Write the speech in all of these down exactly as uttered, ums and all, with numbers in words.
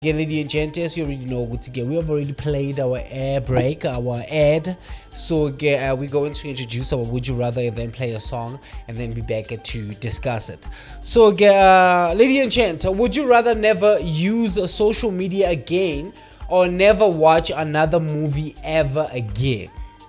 Yeah, ladies and gentlemen, as you already know, we have already played our air break, our ad. So uh, we're going to introduce our Would You Rather and then play a song and then be back to discuss it. So, uh, ladies and gentlemen, would you rather never use social media again or never watch another movie ever again?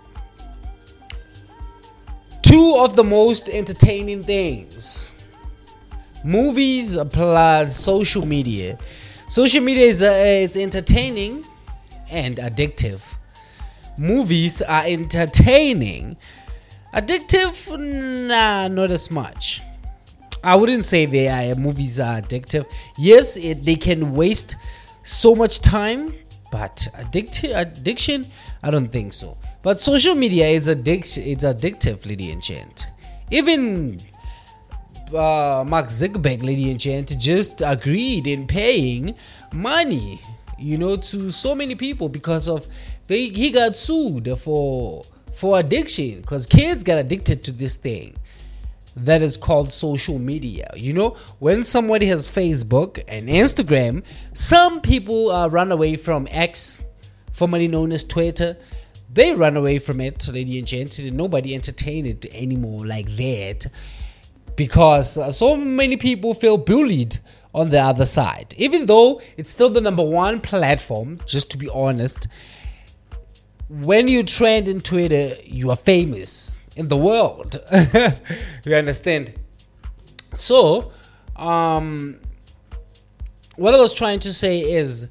Two of the most entertaining things: movies plus social media. Social media is uh, it's entertaining and addictive. Movies are entertaining. Addictive, nah, not as much. I wouldn't say they are. Movies are addictive. Yes, it, they can waste so much time, but addict- addiction, I don't think so. But social media is addiction. It's addictive, lady and gent. Even Uh, Mark Zuckerberg, lady and gent, just agreed in paying money, you know, to so many people because of they he got sued for for addiction because kids got addicted to this thing that is called social media. You know, when somebody has Facebook and Instagram, some people uh, run away from X, formerly known as Twitter. They run away from it, lady and gent. Nobody entertain it anymore like that, because uh, so many people feel bullied on the other side. Even though it's still the number one platform, just to be honest, when you trend in Twitter, you are famous in the world. You understand? So, um, what I was trying to say is,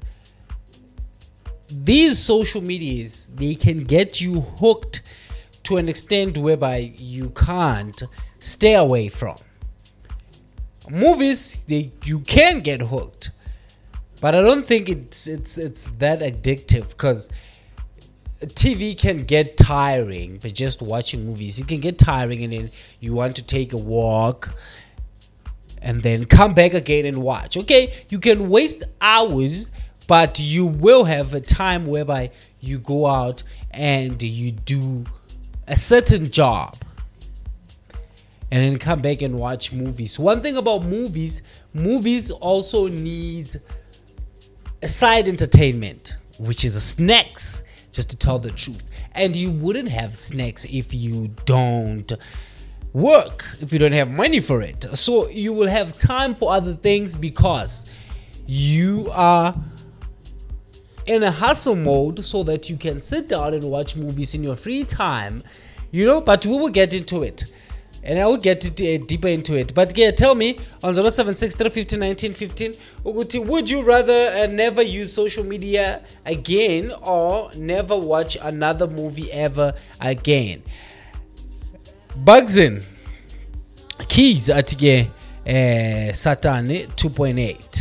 these social medias, they can get you hooked to an extent whereby you can't stay away from. Movies, they you can get hooked, but I don't think it's it's it's that addictive, because T V can get tiring. But just watching movies, it can get tiring, and then you want to take a walk and then come back again and watch. Okay, you can waste hours, but you will have a time whereby you go out and you do a certain job and then come back and watch movies. One thing about movies, movies also need a side entertainment, which is snacks, just to tell the truth. And you wouldn't have snacks if you don't work, if you don't have money for it. So you will have time for other things because you are in a hustle mode, so that you can sit down and watch movies in your free time, you know. But we will get into it, and I will get to, uh, deeper into it. But yeah, tell me on zero seven six three five zero one nine one five, would you rather uh, never use social media again or never watch another movie ever again? Bugsin Keys at uh, Satan two point eight.